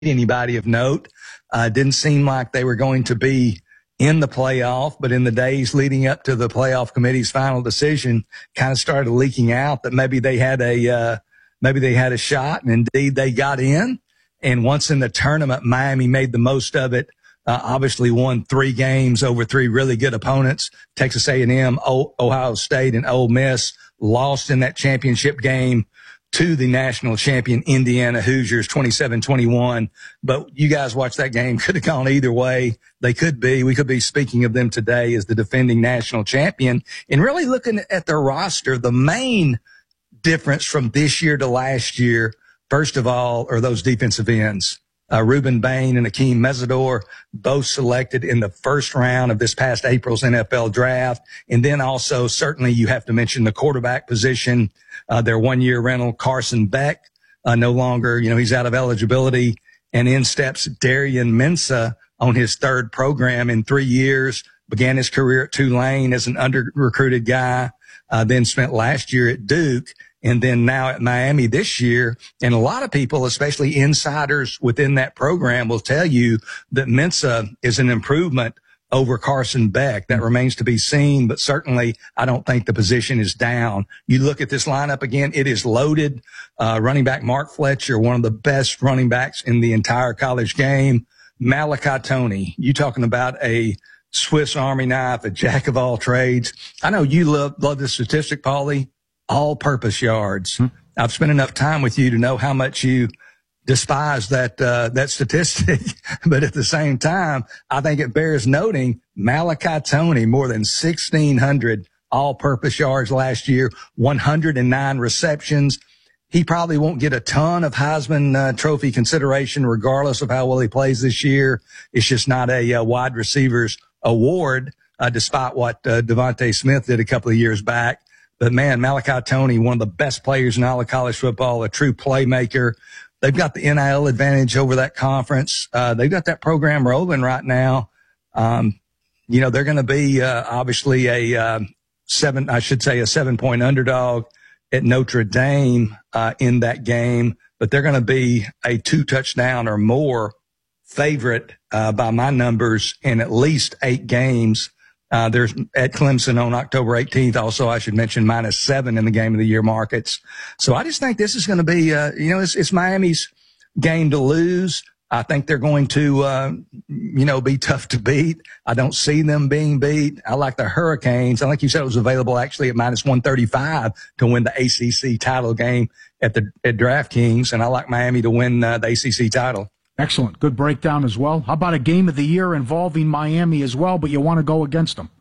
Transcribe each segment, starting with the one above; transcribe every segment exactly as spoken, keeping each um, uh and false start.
anybody of note. Uh, didn't seem like they were going to be in the playoff, but in the days leading up to the playoff committee's final decision, kind of started leaking out that maybe they had a, uh, maybe they had a shot, and indeed they got in. And once in the tournament, Miami made the most of it. Uh, obviously won three games over three really good opponents, Texas A and M, o- Ohio State, and Ole Miss. Lost in that championship game to the national champion Indiana Hoosiers, twenty-seven twenty-one. But you guys watch that game. Could have gone either way. They could be. We could be speaking of them today as the defending national champion. And really looking at their roster, the main difference from this year to last year, first of all, are those defensive ends. Uh, Ruben Bain and Akeem Mesidor, both selected in the first round of this past April's N F L draft. And then also, certainly, you have to mention the quarterback position. Uh, their one-year rental, Carson Beck, uh, no longer, you know, he's out of eligibility. And in steps Darian Mensah on his third program in three years, began his career at Tulane as an under-recruited guy, uh, then spent last year at Duke, and then now at Miami this year. And a lot of people, especially insiders within that program, will tell you that Mensah is an improvement over Carson Beck. That remains to be seen, but certainly I don't think the position is down. You look at this lineup again, it is loaded. Uh, running back Mark Fletcher, one of the best running backs in the entire college game. Malachi Toney, you talking about a Swiss Army knife, a jack of all trades. I know you love, love the statistic, Paulie. All-purpose yards. Hmm. I've spent enough time with you to know how much you despise that uh, that statistic, but at the same time, I think it bears noting Malachi Toney, more than sixteen hundred all-purpose yards last year, one hundred nine receptions. He probably won't get a ton of Heisman uh, Trophy consideration regardless of how well he plays this year. It's just not a uh, wide receivers award, uh, despite what uh, Devontae Smith did a couple of years back. But, man, Malachi Toney, one of the best players in all of college football, a true playmaker. They've got the N I L advantage over that conference. Uh, they've got that program rolling right now. Um, you know, they're going to be uh, obviously a uh, seven, I should say a seven-point underdog at Notre Dame uh, in that game. But they're going to be a two-touchdown or more favorite uh, by my numbers in at least eight games. Uh, there's at Clemson on October eighteenth. Also, I should mention minus seven in the game of the year markets. So I just think this is going to be, uh, you know, it's, it's Miami's game to lose. I think they're going to, uh, you know, be tough to beat. I don't see them being beat. I like the Hurricanes. I think you said it was available actually at minus one thirty-five to win the A C C title game at the, at DraftKings. And I like Miami to win uh, the A C C title. Excellent. Good breakdown as well. How about a game of the year involving Miami as well, but you want to go against them?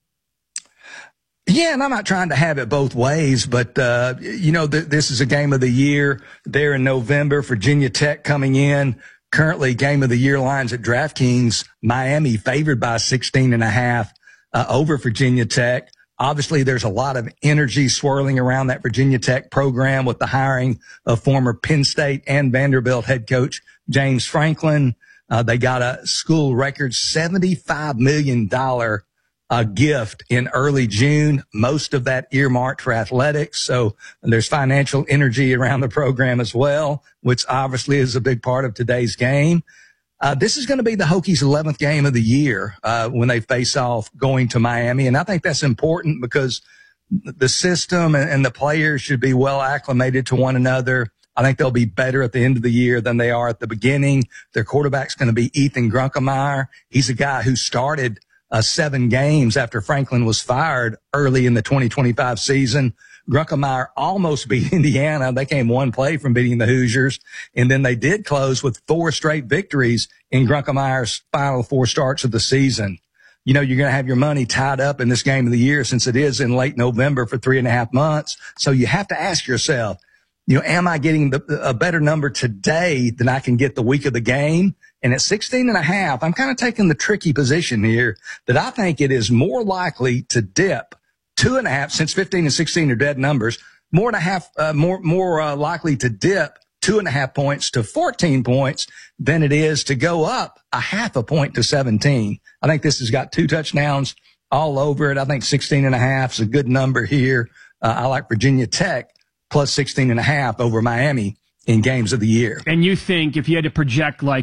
Yeah, and I'm not trying to have it both ways, but, uh, you know, th- this is a game of the year there in November. Virginia Tech coming in. Currently, game of the year lines at DraftKings. Miami favored by sixteen and a half uh, over Virginia Tech. Obviously, there's a lot of energy swirling around that Virginia Tech program with the hiring of former Penn State and Vanderbilt head coach James Franklin. Uh, they got a school record seventy-five million dollars uh, gift in early June, most of that earmarked for athletics. So there's financial energy around the program as well, which obviously is a big part of today's game. Uh, this is going to be the Hokies' eleventh game of the year uh, when they face off going to Miami. And I think that's important because the system and, and the players should be well acclimated to one another. I think they'll be better at the end of the year than they are at the beginning. Their quarterback's going to be Ethan Grunkemeyer. He's a guy who started uh, seven games after Franklin was fired early in the twenty twenty-five season. Grunkemeyer almost beat Indiana. They came one play from beating the Hoosiers. And then they did close with four straight victories in Grunkemeyer's final four starts of the season. You know, you're going to have your money tied up in this game of the year since it is in late November for three and a half months. So you have to ask yourself, you know, am I getting the, a better number today than I can get the week of the game? And at sixteen and a half, I'm kind of taking the tricky position here that I think it is more likely to dip two and a half, since fifteen and sixteen are dead numbers, more and a half, uh, more, more, uh, likely to dip two and a half points to fourteen points than it is to go up a half a point to seventeen. I think this has got two touchdowns all over it. I think sixteen and a half is a good number here. Uh, I like Virginia Tech plus sixteen and a half over Miami in games of the year. And you think if you had to project like